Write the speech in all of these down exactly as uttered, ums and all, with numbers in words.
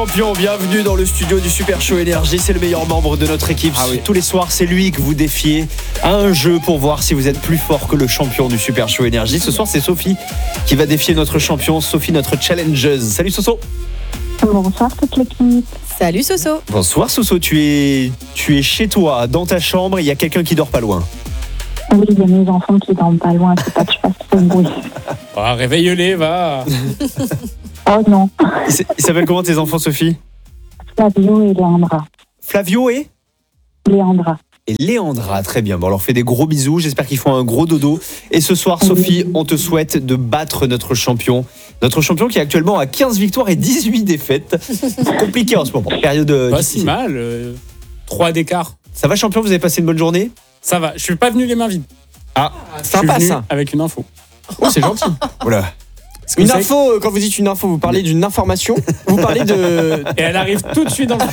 Champion, bienvenue dans le studio du Super Show Énergie. C'est le meilleur membre de notre équipe. Ah oui. Tous les soirs, c'est lui que vous défiez à un jeu pour voir si vous êtes plus fort que le champion du Super Show Énergie. Ce soir, c'est Sophie qui va défier notre champion. Sophie, notre challengeuse. Salut Soso. Bonsoir toute l'équipe. Salut Soso. Bonsoir Soso, tu es, tu es chez toi, dans ta chambre, il y a quelqu'un qui dort pas loin. Oui, il y a mes enfants qui dorment pas loin, c'est pas que je fasse trop de bruit. Oh, réveille-les, va. Oh non. Ils ils s'appellent comment tes enfants, Sophie? Flavio et Léandra. Flavio et Léandra. Et Léandra, très bien. Bon, on leur fait des gros bisous. J'espère qu'ils font un gros dodo. Et ce soir, Sophie, on te souhaite de battre notre champion. Notre champion qui est actuellement à quinze victoires et dix-huit défaites. C'est compliqué en ce moment. Période Pas difficile. si mal. Euh, trois d'écart. Ça va, champion? Vous avez passé une bonne journée? Ça va. Je suis pas venu les mains vides. Ah, Je suis Sympa venu ça. avec une info. Oh, c'est gentil. voilà. Parce que Une vous savez- info, euh, quand vous dites une info, vous parlez d'une information. Vous parlez de. Et elle arrive tout de suite dans le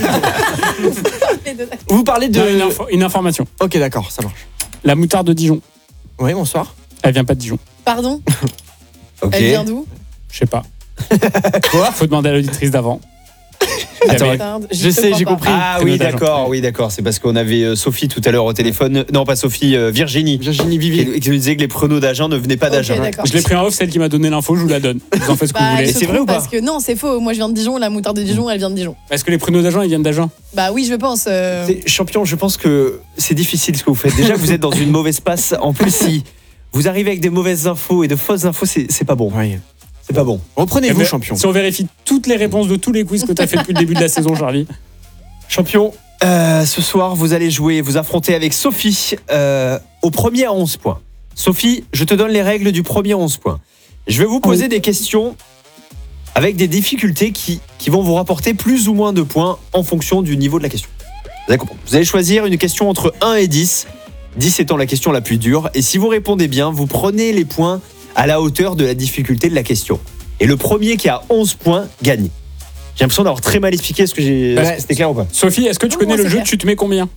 studio. Vous parlez de. Non, une, info- une information. Ok, d'accord, ça marche. La moutarde de Dijon. Oui, bonsoir. Elle vient pas de Dijon. Pardon. Ok. Elle vient d'où? Je sais pas. Quoi? Faut demander à l'auditrice d'avant. Il y Attends, avait- Pardon, je te sais, crois j'ai pas. compris. Ah C'est oui, notre agent. d'accord, oui, d'accord. C'est parce qu'on avait euh, Sophie tout à l'heure au téléphone. Non, pas Sophie, euh, Virginie. Virginie Qui, Vivier. qui nous disait que les pronos d'agents ne venaient pas Ok, d'agents. d'accord. Je l'ai pris en off, celle qui m'a donné l'info, je vous la donne. Vous en faites ce que Bah, vous voulez. je Et te c'est vrai trompe ou pas? Parce que non, c'est faux. Moi, je viens de Dijon. La moutarde de Dijon, elle vient de Dijon. Est-ce que les prénoms d'agents, ils viennent d'agents? Bah oui, je pense. euh, C'est- Champion, je pense que c'est difficile ce que vous faites. Déjà, vous êtes dans une mauvaise passe. En plus, si vous arrivez avec des mauvaises infos et de fausses infos, c'est c'est pas bon. Oui. C'est pas bon. Reprenez-vous, Eh ben, champion. Si on vérifie toutes les réponses de tous les quiz que tu as fait depuis le début de la saison, Charlie. Champion, euh, ce soir, vous allez jouer, vous affronter avec Sophie euh, au premier à onze points. Sophie, je te donne les règles du premier à onze points. Je vais vous poser des questions avec des difficultés qui, qui vont vous rapporter plus ou moins de points en fonction du niveau de la question. Vous allez comprendre. Vous allez choisir une question entre un et dix, dix étant la question la plus dure. Et si vous répondez bien, vous prenez les points à la hauteur de la difficulté de la question. Et le premier qui a onze points gagne. J'ai l'impression d'avoir très mal expliqué ce que j'ai. Ouais. Est-ce que c'était clair ou pas? Sophie, est-ce que tu Non, connais moi, le c'est jeu? clair. Tu te mets combien?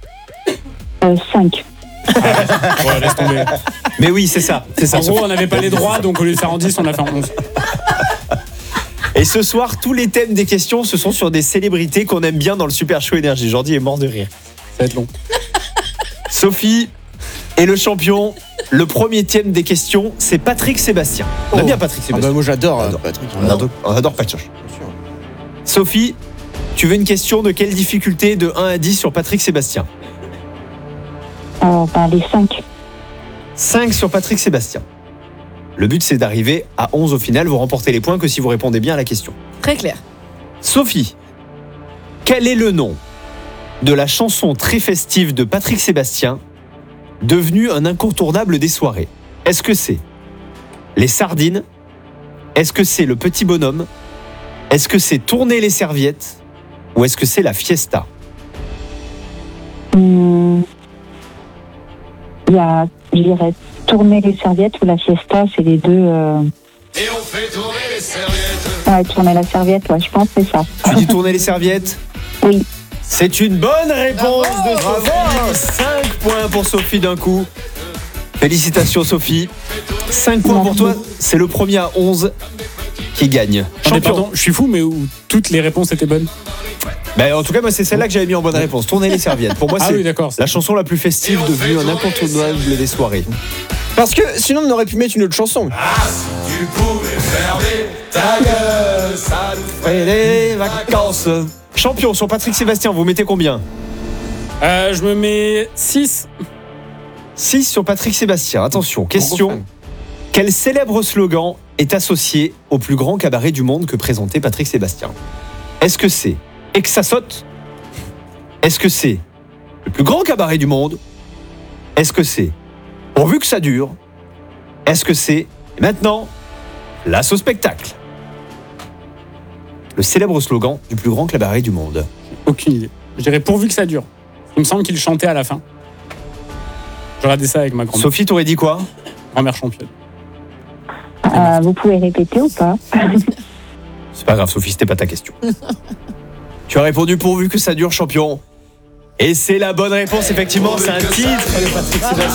Euh, cinq. Ouais, laisse tomber. Mais oui, c'est ça. C'est ça. En gros, on n'avait pas les droits, donc au lieu de faire en dix, on l'a fait en onze. Et ce soir, tous les thèmes des questions, ce sont sur des célébrités qu'on aime bien dans le Super Show Énergie. Jordi est mort de rire. Ça va être long. Sophie est le champion. Le premier thème des questions, c'est Patrick Sébastien. On aime Oh. bien Patrick Ah Sébastien. bah, moi j'adore On euh, adore. Patrick. On adore, on adore Patrick. Sophie, tu veux une question de quelle difficulté de un à dix sur Patrick Sébastien? Euh, bah, les cinq. cinq sur Patrick Sébastien. Le but, c'est d'arriver à onze au final. Vous remportez les points que si vous répondez bien à la question. Très clair. Sophie, quel est le nom de la chanson très festive de Patrick Sébastien, devenue un incontournable des soirées? Est-ce que c'est Les Sardines? Est-ce que c'est Le Petit Bonhomme? Est-ce que c'est Tourner les serviettes? Ou est-ce que c'est La Fiesta? Hum, Il y a, je dirais, tourner les serviettes ou la fiesta, c'est les deux. Euh... Et on fait tourner les serviettes. Ouais, tourner la serviette, ouais, je pense que c'est ça. Tu dis Tourner les serviettes? Oui. C'est une bonne réponse Bravo. de Sophie. cinq points pour Sophie d'un coup. Félicitations Sophie. cinq points pour toi. C'est le premier à onze qui gagne. Attendez, Champion. pardon, je suis fou, mais où toutes les réponses étaient bonnes. Ben, en tout cas, moi, c'est celle-là que j'avais mis en bonne réponse. Tourner les serviettes. Pour moi, Ah c'est oui, d'accord. la chanson la plus festive devenue un incontournable des soirées. Parce que sinon on aurait pu mettre une autre chanson. Tu pouvais fermer ta gueule, ça nous ferait. Et les vacances. Champion, sur Patrick Sébastien, vous mettez combien? Euh, je me mets six. six sur Patrick Sébastien. Attention, Gros question. fan. Quel célèbre slogan est associé au plus grand cabaret du monde que présentait Patrick Sébastien? Est-ce que c'est « Et que ça saute » Est-ce que c'est « Le plus grand cabaret du monde » Est-ce que c'est « Pourvu que ça dure » Est-ce que c'est « Maintenant, place au spectacle » Le célèbre slogan du plus grand cabaret du monde. Aucune idée. Je dirais pourvu que ça dure. Il me semble qu'il chantait à la fin. Je regardais ça avec ma grand-mère, Sophie, t'aurais dit quoi? grand-mère championne. Euh, vous pouvez répéter ou pas? C'est pas grave, Sophie, c'était pas ta question. Tu as répondu pourvu que ça dure, champion. Et c'est la bonne réponse, effectivement, c'est un titre de Patrick Sébastien.